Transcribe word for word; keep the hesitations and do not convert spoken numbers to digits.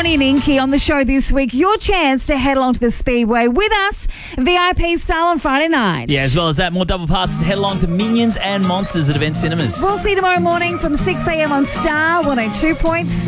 Tony and Inky on the show this week. Your chance to head along to the Speedway with us, V I P style on Friday night. Yeah, as well as that, more double passes to head along to Minions and Monsters at Event Cinemas. We'll see you tomorrow morning from six a.m. on Star one oh two point seven.